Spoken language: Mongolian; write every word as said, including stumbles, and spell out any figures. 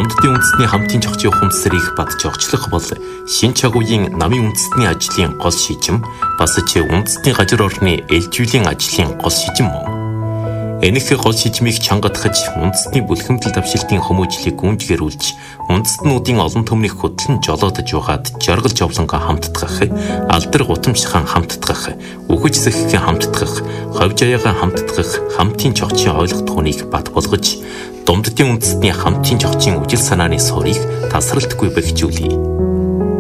Думддын үндэстний хамтын зохицын ухамсарыг бат зохицлох бол шин чагуугийн намын үндэстний ажлын гол шийдвэр бас ч үндэстний газар орны ээлжүүлэн ажлын гол шийдвэр мөн. Энэхүү гол шийдвэрийг чангатгаж үндэстний бүлхэмдэл давшилтын хүмүүжлийг гүнжгэрүүлж үндэстнүүдийн олон төмнийг хөтлөн жолоодож угаад жаргал жовлонго хамтдах, алдар гутамшхан хамтдах, үхэж сэххэн хамтдах, ховж аяагаа хамтдах хамтын зохицын ойлгох түүнийг бат болгож Думддын үндэстний хамтын зохицын үжил санааны суурийг тасралтгүй бэхжүүлье.